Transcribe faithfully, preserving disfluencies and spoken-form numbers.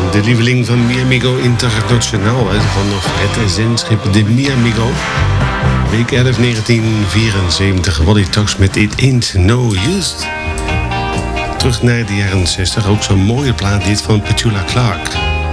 de lieveling van Mi Amigo Internacional, hè, van het zendschip de Mi Amigo. Week elf negentien vierenzeventig, Wally Tax met It Ain't No Use. Terug naar de jaren zestig, ook zo'n mooie plaat dit van Petula Clark.